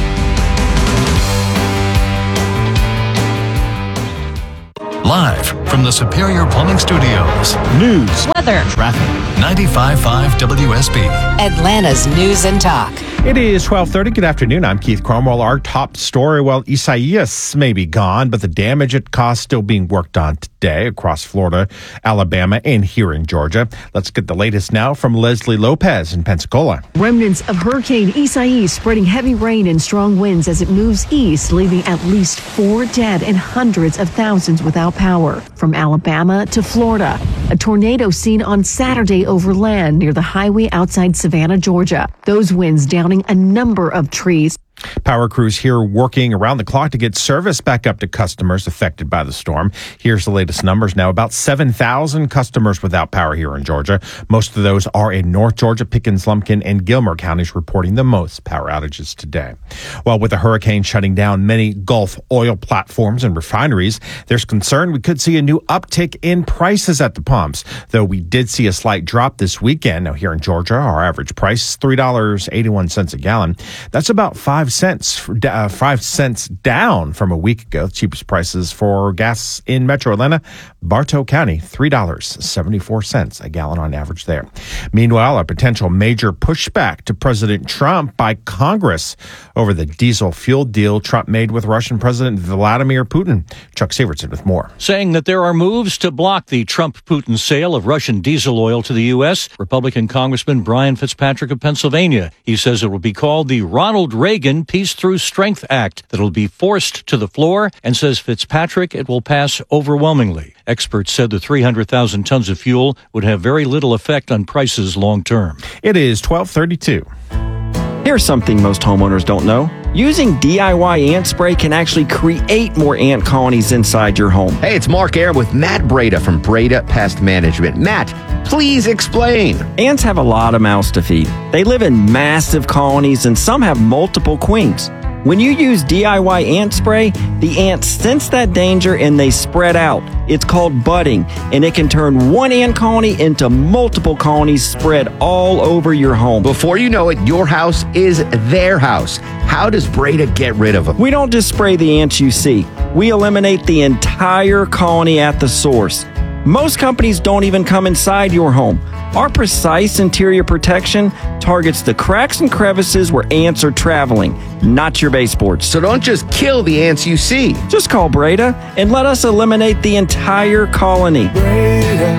Live from the Superior Plumbing Studios. News, weather, traffic. ninety-five point five W S B. Atlanta's News and Talk. It is twelve thirty. Good afternoon. I'm Keith Cromwell. Our top story, well, Isaias may be gone, but the damage it caused still being worked on today across Florida, Alabama, and here in Georgia. Let's get the latest now from Leslie Lopez in Pensacola. Remnants of Hurricane Isaias spreading heavy rain and strong winds as it moves east, leaving at least four dead and hundreds of thousands without power. From Alabama to Florida, a tornado seen on Saturday over land near the highway outside Savannah, Georgia. Those winds downing a number of trees. Power crews here working around the clock to get service back up to customers affected by the storm. Here's the latest numbers now. About seven thousand customers without power here in Georgia. Most of those are in North Georgia, Pickens, Lumpkin, and Gilmer counties reporting the most power outages today. Well, with the hurricane shutting down many Gulf oil platforms and refineries, there's concern we could see a new uptick in prices at the pumps, though we did see a slight drop this weekend. Now, here in Georgia, our average price is three dollars and eighty-one cents a gallon. That's about five cents, uh, five cents down from a week ago. The cheapest prices for gas in Metro Atlanta, Bartow County, three dollars and seventy-four cents a gallon on average there. Meanwhile, a potential major pushback to President Trump by Congress over the diesel fuel deal Trump made with Russian President Vladimir Putin. Chuck Severson with more. Saying that there are moves to block the Trump-Putin sale of Russian diesel oil to the U S, Republican Congressman Brian Fitzpatrick of Pennsylvania. He says it will be called the Ronald Reagan Peace Through Strength Act that will be forced to the floor, and says Fitzpatrick it will pass overwhelmingly. Experts said the three hundred thousand tons of fuel would have very little effect on prices long term. It is twelve thirty-two. Here's something most homeowners don't know. Using D I Y ant spray can actually create more ant colonies inside your home. Hey, it's Mark Aram with Matt Breda from Breda Pest Management. Matt, please explain. Ants have a lot of mouths to feed. They live in massive colonies, and some have multiple queens. When you use D I Y ant spray, the ants sense that danger and they spread out. It's called budding, and it can turn one ant colony into multiple colonies spread all over your home. Before you know it, your house is their house. How does Breda get rid of them? We don't just spray the ants you see. We eliminate the entire colony at the source. Most companies don't even come inside your home. Our precise interior protection targets the cracks and crevices where ants are traveling, not your baseboards. So don't just kill the ants you see. Just call Breda and let us eliminate the entire colony. Breda,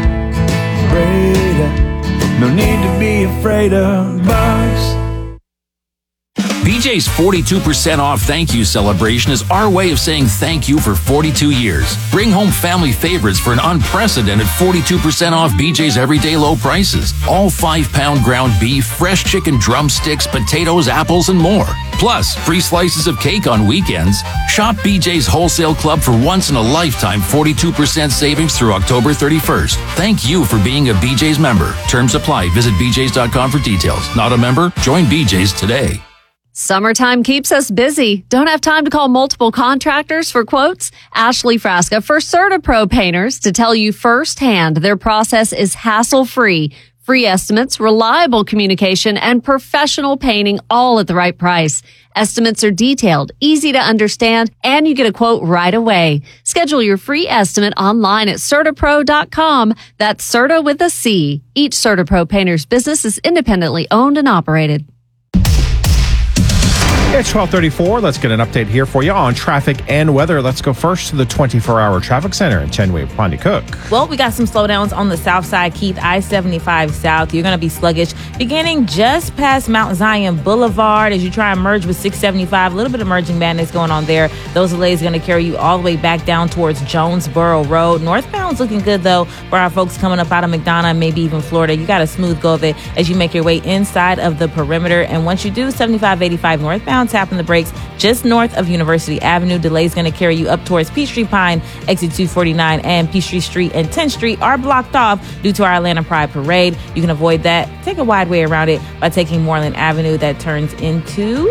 Breda, no need to be afraid of bugs. B J's forty-two percent off thank you celebration is our way of saying thank you for forty-two years. Bring home family favorites for an unprecedented forty-two percent off B J's everyday low prices. All five pound ground beef, fresh chicken drumsticks, potatoes, apples, and more. Plus, free slices of cake on weekends. Shop B J's Wholesale Club for once in a lifetime forty-two percent savings through October thirty-first. Thank you for being a B J's member. Terms apply. Visit b j's dot com for details. Not a member? Join B J's today. Summertime keeps us busy. Don't have time to call multiple contractors for quotes? Ashley Frasca for CertaPro Painters to tell you firsthand their process is hassle-free. Free estimates, reliable communication, and professional painting all at the right price. Estimates are detailed, easy to understand, and you get a quote right away. Schedule your free estimate online at Certa Pro dot com. That's Certa with a C. Each CertaPro Painters business is independently owned and operated. It's twelve thirty-four. Let's get an update here for you on traffic and weather. Let's go first to the twenty-four hour traffic center in Chenway, Pondy Cook. Well, we got some slowdowns on the south side, Keith, I seventy-five south. You're going to be sluggish beginning just past Mount Zion Boulevard as you try and merge with six seventy-five. A little bit of merging madness going on there. Those delays going to carry you all the way back down towards Jonesboro Road. Northbound's looking good, though, for our folks coming up out of McDonough, maybe even Florida. You got a smooth go of it as you make your way inside of the perimeter. And once you do, seventy-five eighty-five northbound, tapping the brakes just north of University Avenue. Delays going to carry you up towards Peachtree Pine, exit two forty-nine, and Peachtree Street and tenth Street are blocked off due to our Atlanta Pride Parade. You can avoid that. Take a wide way around it by taking Moreland Avenue that turns into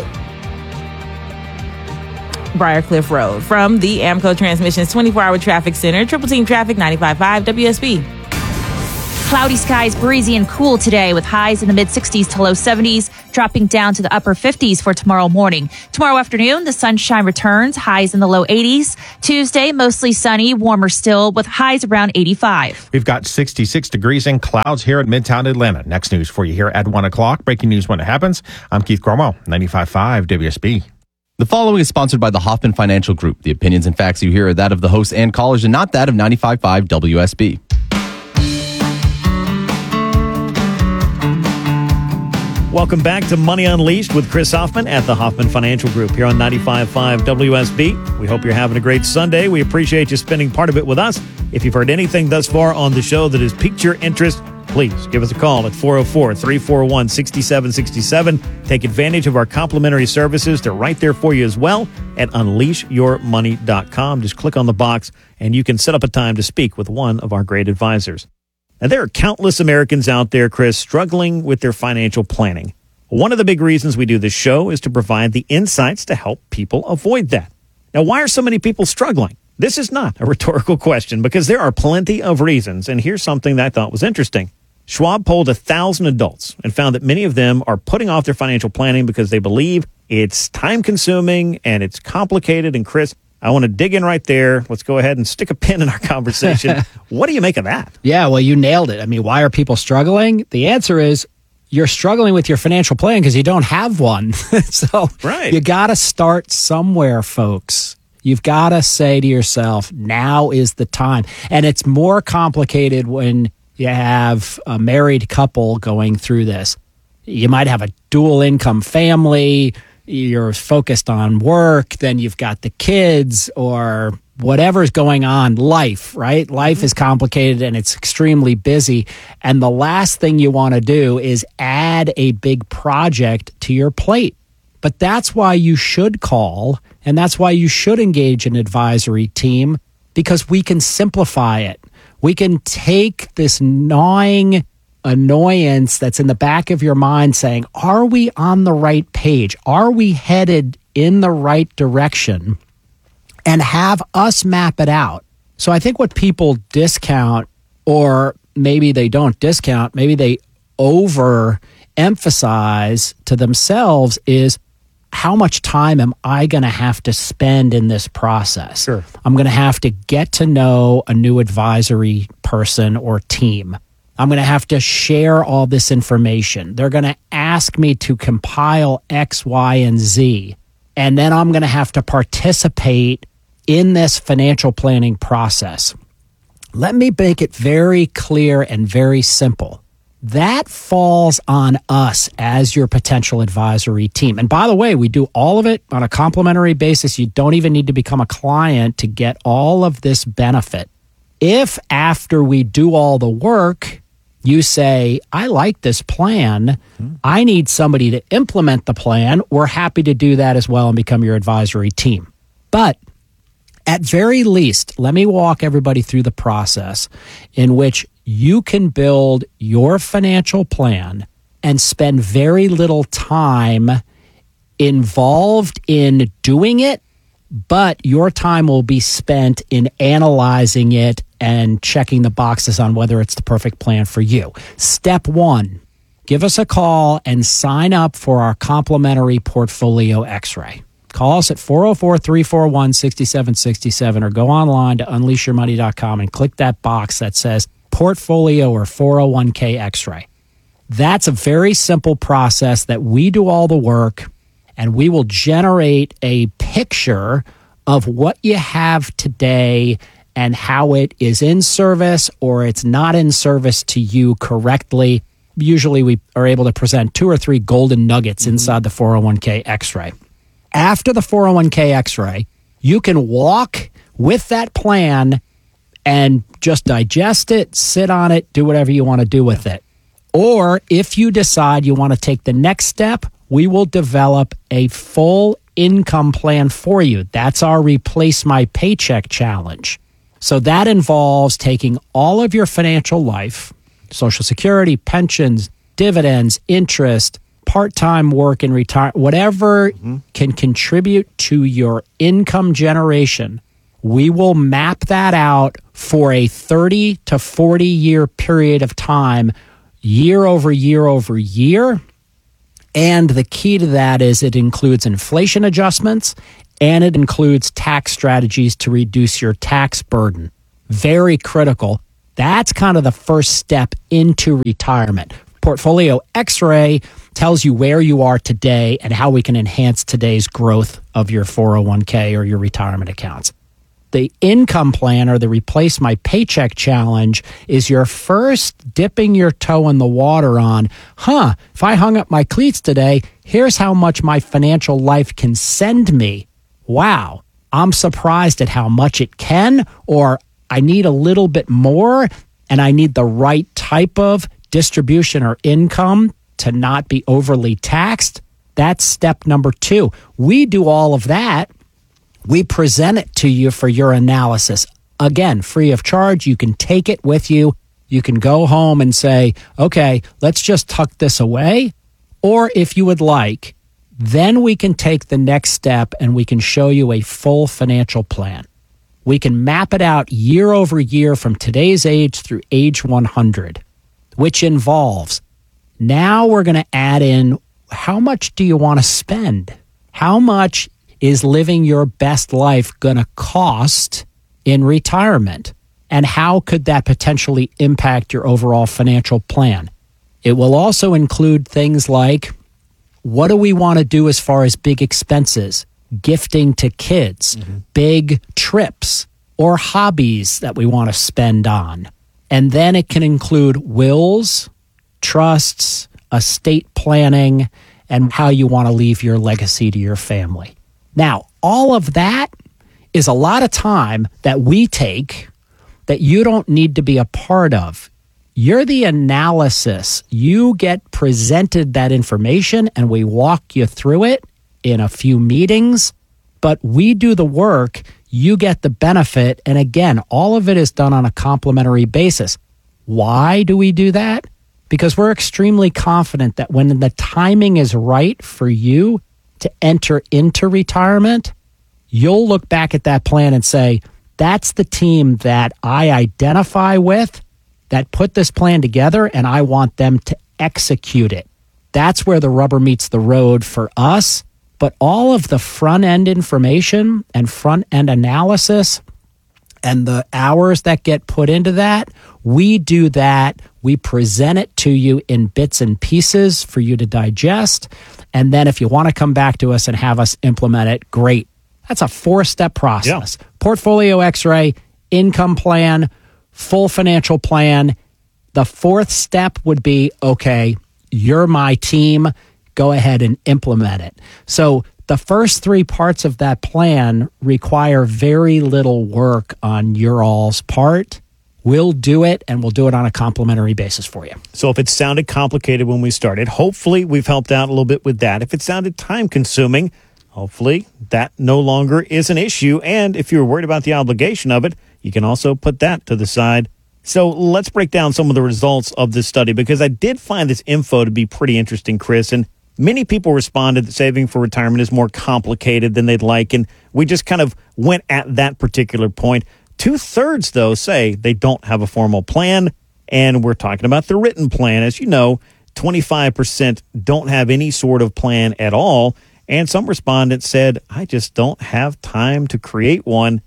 Briarcliff Road. From the Amco Transmissions twenty-four hour Traffic Center, Triple Team Traffic, ninety-five point five W S B. Cloudy skies, breezy and cool today with highs in the mid sixties to low seventies, dropping down to the upper fifties for tomorrow morning. Tomorrow afternoon, the sunshine returns, highs in the low eighties. Tuesday, mostly sunny, warmer still with highs around eighty-five. We've got sixty-six degrees and clouds here at Midtown Atlanta. Next news for you here at one o'clock. Breaking news when it happens. I'm Keith Cromwell, ninety-five point five W S B. The following is sponsored by the Hoffman Financial Group. The opinions and facts you hear are that of the hosts and callers and not that of ninety-five point five W S B. Welcome back to Money Unleashed with Chris Hoffman at the Hoffman Financial Group here on ninety-five point five W S B. We hope you're having a great Sunday. We appreciate you spending part of it with us. If you've heard anything thus far on the show that has piqued your interest, please give us a call at four oh four, three four one, six seven six seven. Take advantage of our complimentary services. They're right there for you as well at unleash your money dot com. Just click on the box and you can set up a time to speak with one of our great advisors. Now, there are countless Americans out there, Chris, struggling with their financial planning. One of the big reasons we do this show is to provide the insights to help people avoid that. Now, why are so many people struggling? This is not a rhetorical question because there are plenty of reasons, and here's something that I thought was interesting. Schwab polled one thousand adults and found that many of them are putting off their financial planning because they believe it's time-consuming and it's complicated. And, Chris, I want to dig in right there. Let's go ahead and stick a pin in our conversation. What do you make of that? Yeah, well, you nailed it. I mean, why are people struggling? The answer is you're struggling with your financial plan because you don't have one. So right. You got to start somewhere, folks. You've got to say to yourself, now is the time. And it's more complicated when you have a married couple going through this. You might have a dual income family. You're focused on work, then you've got the kids or whatever's going on, life, right? Life is complicated and it's extremely busy. And the last thing you want to do is add a big project to your plate. But that's why you should call and that's why you should engage an advisory team because we can simplify it. We can take this gnawing annoyance that's in the back of your mind saying, are we on the right page? Are we headed in the right direction? And have us map it out. So I think what people discount, or maybe they don't discount, maybe they overemphasize to themselves is how much time am I going to have to spend in this process? Sure. I'm going to have to get to know a new advisory person or team. I'm going to have to share all this information. They're going to ask me to compile X, Y, and Z. And then I'm going to have to participate in this financial planning process. Let me make it very clear and very simple. That falls on us as your potential advisory team. And by the way, we do all of it on a complimentary basis. You don't even need to become a client to get all of this benefit. If after we do all the work, you say, I like this plan, I need somebody to implement the plan, we're happy to do that as well and become your advisory team. But at very least, let me walk everybody through the process in which you can build your financial plan and spend very little time involved in doing it, but your time will be spent in analyzing it and checking the boxes on whether it's the perfect plan for you. Step one, give us a call and sign up for our complimentary portfolio x-ray. Call us at four oh four, three four one, six seven six seven or go online to unleash your money dot com and click that box that says portfolio or four oh one k x-ray. That's a very simple process that we do all the work and we will generate a picture of what you have today and how it is in service or it's not in service to you correctly. Usually we are able to present two or three golden nuggets mm-hmm. inside the four oh one k X-ray. After the four oh one k X-ray, you can walk with that plan and just digest it, sit on it, do whatever you want to do with it. Or if you decide you want to take the next step, we will develop a full income plan for you. That's our Replace My Paycheck Challenge. So that involves taking all of your financial life, Social Security, pensions, dividends, interest, part-time work and retire, whatever mm-hmm. can contribute to your income generation. We will map that out for a thirty to forty year period of time, year over year over year. And the key to that is it includes inflation adjustments and it includes tax strategies to reduce your tax burden. Very critical. That's kind of the first step into retirement. Portfolio X-ray tells you where you are today and how we can enhance today's growth of your four oh one k or your retirement accounts. The income plan or the Replace My Paycheck Challenge is your first dipping your toe in the water on, huh, if I hung up my cleats today, here's how much my financial life can send me. Wow, I'm surprised at how much it can, or I need a little bit more and I need the right type of distribution or income to not be overly taxed. That's step number two. We do all of that. We present it to you for your analysis. Again, free of charge. You can take it with you. You can go home and say, okay, let's just tuck this away. Or if you would like, then we can take the next step and we can show you a full financial plan. We can map it out year over year from today's age through age one hundred, which involves now we're going to add in how much do you want to spend? How much is living your best life going to cost in retirement? And how could that potentially impact your overall financial plan? It will also include things like, what do we want to do as far as big expenses, gifting to kids, mm-hmm. big trips, or hobbies that we want to spend on? And then it can include wills, trusts, estate planning, and how you want to leave your legacy to your family. Now, all of that is a lot of time that we take that you don't need to be a part of. You're the analysis. You get presented that information and we walk you through it in a few meetings, but we do the work. You get the benefit. And again, all of it is done on a complimentary basis. Why do we do that? Because we're extremely confident that when the timing is right for you to enter into retirement, you'll look back at that plan and say, that's the team that I identify with that put this plan together and I want them to execute it. That's where the rubber meets the road for us. But all of the front end information and front end analysis and the hours that get put into that, we do that. We present it to you in bits and pieces for you to digest. And then if you want to come back to us and have us implement it, great. That's a four-step process. Yeah. Portfolio X-ray, income plan, full financial plan. The fourth step would be, okay, you're my team. Go ahead and implement it. So the first three parts of that plan require very little work on your all's part. We'll do it, and we'll do it on a complimentary basis for you. So if it sounded complicated when we started, hopefully we've helped out a little bit with that. If it sounded time-consuming, hopefully that no longer is an issue. And if you're worried about the obligation of it, you can also put that to the side. So let's break down some of the results of this study, because I did find this info to be pretty interesting, Chris. And many people responded that saving for retirement is more complicated than they'd like. And we just kind of went at that particular point. Two-thirds, though, say they don't have a formal plan, and we're talking about the written plan. As you know, twenty-five percent don't have any sort of plan at all, and some respondents said, I just don't have time to create one.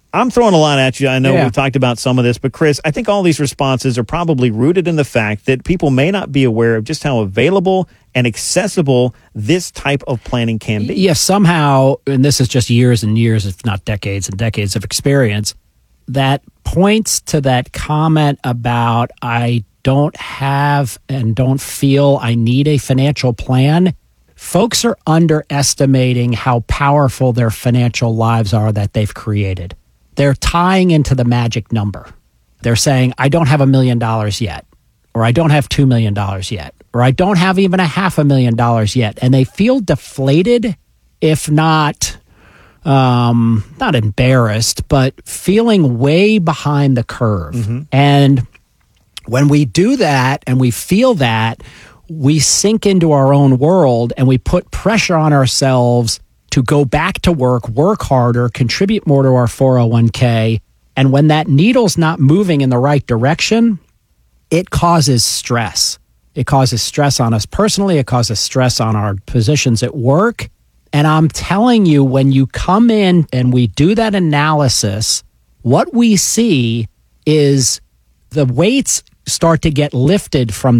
I'm throwing a lot at you. I know Yeah. we've talked about some of this, but Chris, I think all these responses are probably rooted in the fact that people may not be aware of just how available and accessible this type of planning can be. Yes, somehow, and this is just years and years, if not decades and decades of experience, that points to that comment about I don't have and don't feel I need a financial plan. Folks are underestimating how powerful their financial lives are that they've created. They're tying into the magic number. They're saying, I don't have a million dollars yet, or I don't have two million dollars yet, or I don't have even a half a million dollars yet. And they feel deflated, if not, um, not embarrassed, but feeling way behind the curve. Mm-hmm. And when we do that and we feel that, we sink into our own world and we put pressure on ourselves to go back to work, work harder, contribute more to our four oh one k. And when that needle's not moving in the right direction, it causes stress. It causes stress on us personally. It causes stress on our positions at work. And I'm telling you, when you come in and we do that analysis, what we see is the weights start to get lifted from